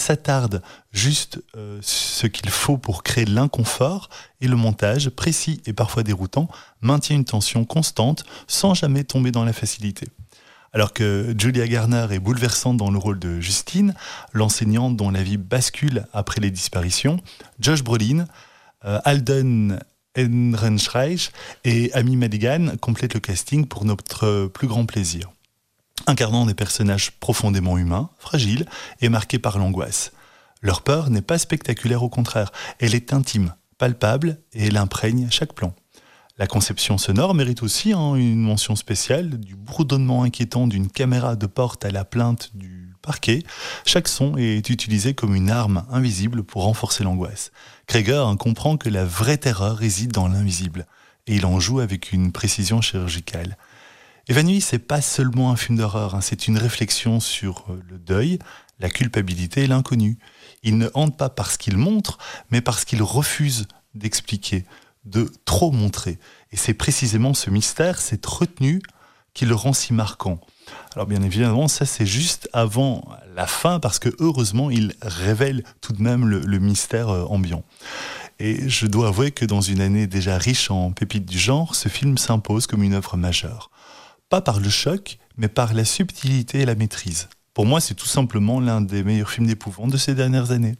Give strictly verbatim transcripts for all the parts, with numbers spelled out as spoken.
s'attarde juste euh, ce qu'il faut pour créer l'inconfort, et le montage, précis et parfois déroutant, maintient une tension constante sans jamais tomber dans la facilité. Alors que Julia Garner est bouleversante dans le rôle de Justine, l'enseignante dont la vie bascule après les disparitions, Josh Brolin, euh, Alden Ehrenreich et Amy Madigan complètent le casting pour notre plus grand plaisir. Incarnant des personnages profondément humains, fragiles et marqués par l'angoisse. Leur peur n'est pas spectaculaire, au contraire, elle est intime, palpable et elle imprègne chaque plan. La conception sonore mérite aussi hein, une mention spéciale, du bourdonnement inquiétant d'une caméra de porte à la plainte du parquet. Chaque son est utilisé comme une arme invisible pour renforcer l'angoisse. Krieger hein, comprend que la vraie terreur réside dans l'invisible, et il en joue avec une précision chirurgicale. Évanoui, c'est pas seulement un film d'horreur, hein, c'est une réflexion sur le deuil, la culpabilité et l'inconnu. Il ne hante pas parce qu'il montre, mais parce qu'il refuse d'expliquer, de trop montrer. Et c'est précisément ce mystère, cette retenue, qui le rend si marquant. Alors bien évidemment, ça c'est juste avant la fin, parce que heureusement, il révèle tout de même le, le mystère euh, ambiant. Et je dois avouer que dans une année déjà riche en pépites du genre, ce film s'impose comme une œuvre majeure. Pas par le choc, mais par la subtilité et la maîtrise. Pour moi, c'est tout simplement l'un des meilleurs films d'épouvante de ces dernières années.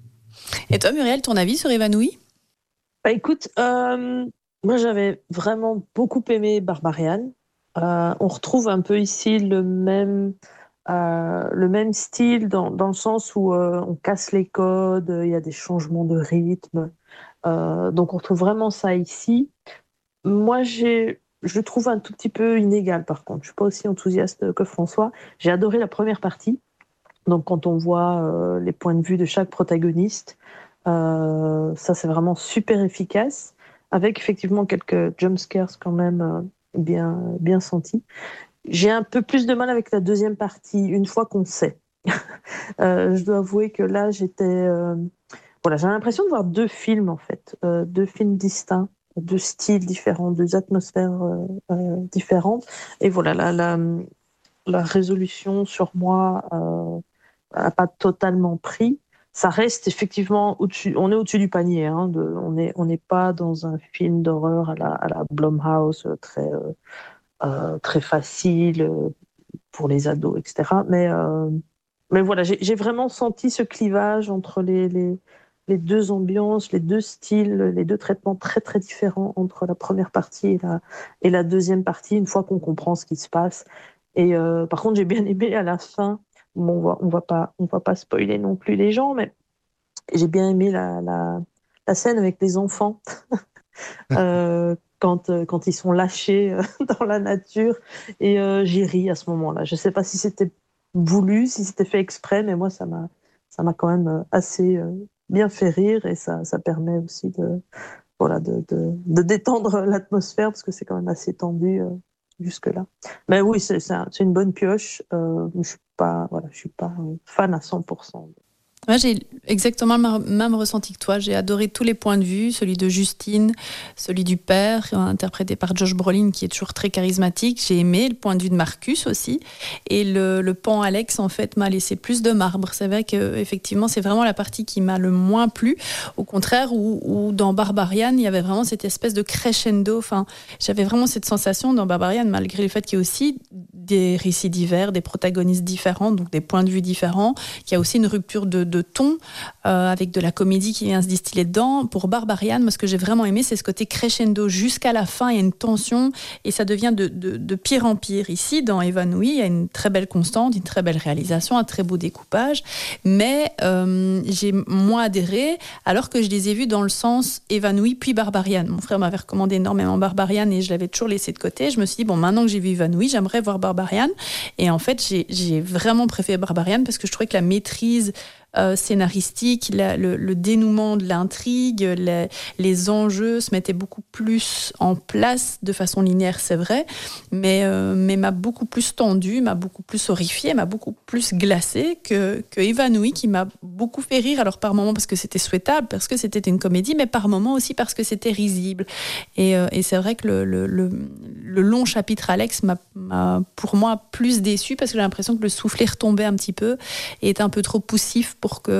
Et toi, Muriel, ton avis sur Évanoui ? Bah écoute, euh, moi j'avais vraiment beaucoup aimé Barbarian. Euh, on retrouve un peu ici le même, euh, le même style dans, dans le sens où euh, on casse les codes, il y a des changements de rythme. Euh, donc on retrouve vraiment ça ici. Moi, j'ai, je le trouve un tout petit peu inégal par contre. Je ne suis pas aussi enthousiaste que François. J'ai adoré la première partie. Donc quand on voit euh, les points de vue de chaque protagoniste, Euh, ça c'est vraiment super efficace, avec effectivement quelques jumpscares quand même euh, bien, bien sentis. J'ai un peu plus de mal avec la deuxième partie, une fois qu'on sait. euh, je dois avouer que là j'étais... Euh... Voilà, j'ai l'impression de voir deux films en fait, euh, deux films distincts, deux styles différents, deux atmosphères euh, euh, différentes. Et voilà, la, la, la résolution sur moi n'a euh, pas totalement pris. Ça reste effectivement au-dessus, on est au-dessus du panier, hein, de, on n'est on n'est pas dans un film d'horreur à la, à la Blumhouse très, euh, euh, très facile euh, pour les ados, et cetera. Mais, euh, mais voilà, j'ai, j'ai vraiment senti ce clivage entre les, les, les deux ambiances, les deux styles, les deux traitements très très différents entre la première partie et la, et la deuxième partie, une fois qu'on comprend ce qui se passe. Et euh, par contre, j'ai bien aimé à la fin. Bon, on va, on va pas, on va pas spoiler non plus les gens, mais j'ai bien aimé la, la, la scène avec les enfants euh, quand, quand ils sont lâchés dans la nature, et euh, j'ai ri à ce moment-là. Je sais pas si c'était voulu, si c'était fait exprès, mais moi ça m'a, ça m'a quand même assez euh, bien fait rire, et ça, ça permet aussi de, voilà, de, de, de détendre l'atmosphère, parce que c'est quand même assez tendu. Euh, jusque-là. Mais oui, c'est, c'est, un, c'est une bonne pioche. Euh, je suis pas, voilà, je suis pas fan à cent pour cent. Moi, j'ai exactement le même ressenti que toi. J'ai adoré tous les points de vue, celui de Justine, celui du père, interprété par Josh Brolin, qui est toujours très charismatique. J'ai aimé le point de vue de Marcus aussi. Et le, le pan Alex, en fait, m'a laissé plus de marbre. C'est vrai qu'effectivement, c'est vraiment la partie qui m'a le moins plu. Au contraire, où, où dans Barbarian, il y avait vraiment cette espèce de crescendo. Enfin, j'avais vraiment cette sensation dans Barbarian, malgré le fait qu'il y ait aussi des récits divers, des protagonistes différents, donc des points de vue différents, qu'il y a aussi une rupture de de ton, euh, avec de la comédie qui vient se distiller dedans. Pour Barbarian, moi, ce que j'ai vraiment aimé, c'est ce côté crescendo. Jusqu'à la fin, il y a une tension et ça devient de, de, de pire en pire. Ici, dans Évanoui, il y a une très belle constante, une très belle réalisation, un très beau découpage, mais euh, j'ai moins adhéré, alors que je les ai vus dans le sens Évanoui puis Barbarian. Mon frère m'avait recommandé énormément Barbarian et je l'avais toujours laissé de côté. Je me suis dit, bon, maintenant que j'ai vu Évanoui, j'aimerais voir Barbarian. Et en fait, j'ai, j'ai vraiment préféré Barbarian parce que je trouvais que la maîtrise Euh, scénaristique, la, le, le dénouement de l'intrigue, les, les enjeux se mettaient beaucoup plus en place de façon linéaire, c'est vrai, mais, euh, mais m'a beaucoup plus tendu, m'a beaucoup plus horrifié, m'a beaucoup plus glacé que, que Évanoui, qui m'a beaucoup fait rire, alors par moments parce que c'était souhaitable, parce que c'était une comédie, mais par moments aussi parce que c'était risible. Et, euh, et c'est vrai que le, le, le, le long chapitre Alex m'a, m'a pour moi plus déçu, parce que j'ai l'impression que le soufflet retombait un petit peu et était un peu trop poussif pour que